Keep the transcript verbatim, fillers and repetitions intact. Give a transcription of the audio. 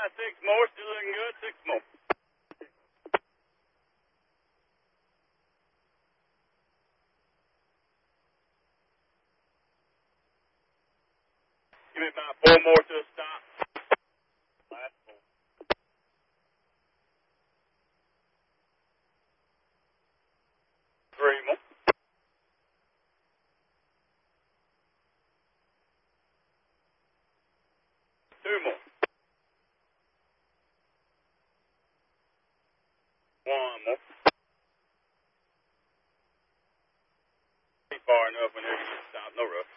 got six more. Still looking good. Six more. Give me about four more to a stop. Last four. Three more. Two more. One more. Far enough whenever you stop. No rush.